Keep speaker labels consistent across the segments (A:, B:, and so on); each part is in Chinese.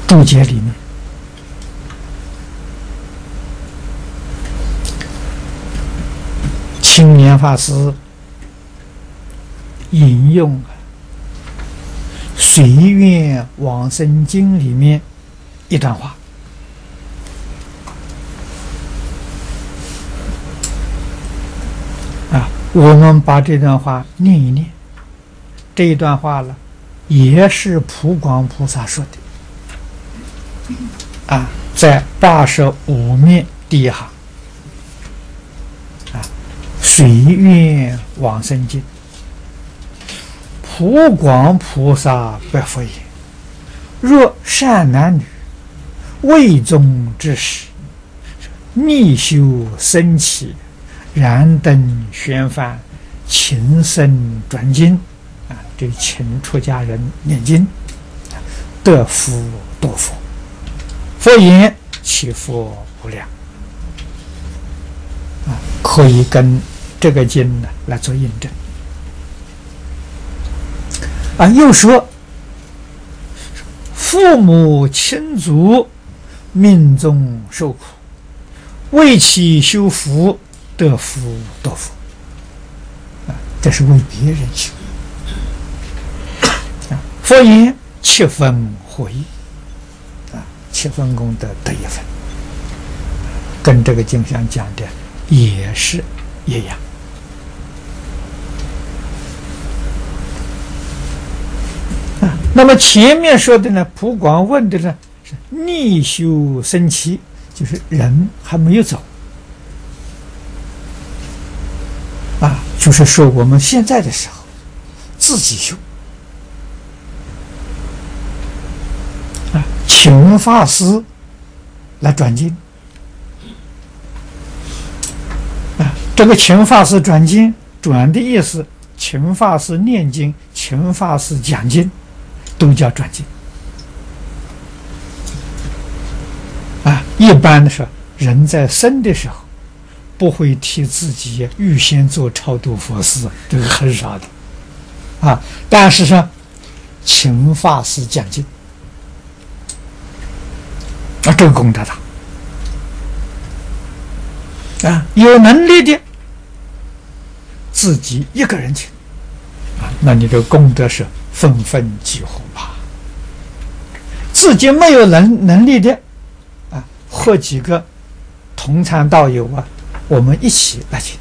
A: 注解里面，青年法师引用《随愿往生经》里面一段话。我们把这段话念一念。这一段话呢，也是普广菩萨说的，在85面第一行，随愿往生经，普广菩萨白佛言：若善男女，未中之时，逆修生起，燃灯宣梵，勤生转经，这请出家人念经，得福多佛。佛言：其福无量。可以跟这个经呢来做印证。又说父母亲族命中受苦，为其修福，得福多福。这是为别人修。佛言：七分获一，七分功德得一分，跟这个经上讲的也是一样。那么前面说的呢，普广问的呢是逆修生起，就是人还没有走，就是说我们现在的时候自己修，请法师来转经，这个请法师转经，转的意思，请法师念经，请法师讲经，都叫转经。一般的说，人在生的时候不会替自己预先做超度佛事，这个很少的但是说请法师讲经，这个功德大有能力的自己一个人请那你的功德是分分几乎吧。自己没有能力的或几个同参道友我们一起来请，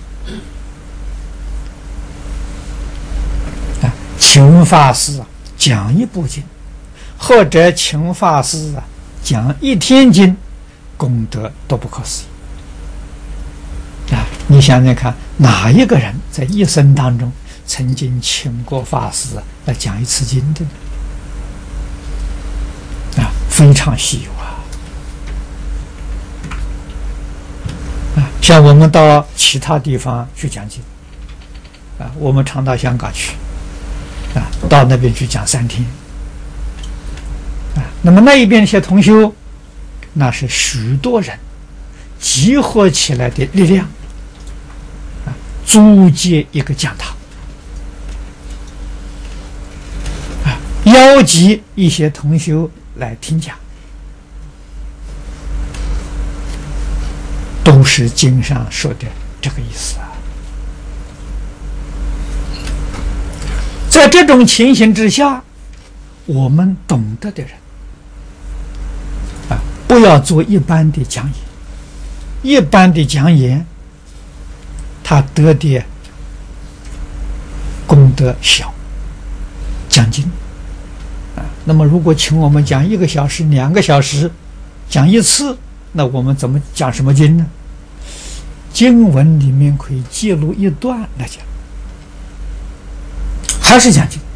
A: 请法师讲一部经，或者请法师讲一天经，功德都不可思议你想想看，哪一个人在一生当中曾经请过法师来讲一次经的呢？非常稀有像我们到其他地方去讲经我们常到香港去到那边去讲3天那么那一边一些同修，那是许多人集合起来的力量租借一个讲堂邀集一些同修来听讲，都是经上说的这个意思在这种情形之下，我们懂得的人不要做一般的讲演，一般的讲演他得的功德小，讲经那么如果请我们讲1个小时、2个小时讲一次，那我们怎么讲什么经呢？经文里面可以记录一段来讲，还是讲经